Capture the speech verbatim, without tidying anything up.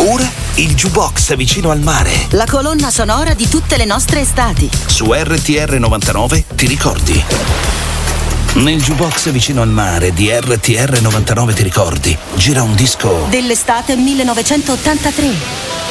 Oppure il jukebox vicino al mare. La colonna sonora di tutte le nostre estati. Su R T R novantanove ti ricordi? Nel jukebox vicino al mare di R T R novantanove ti ricordi? Gira un disco dell'estate millenovecentottantatré.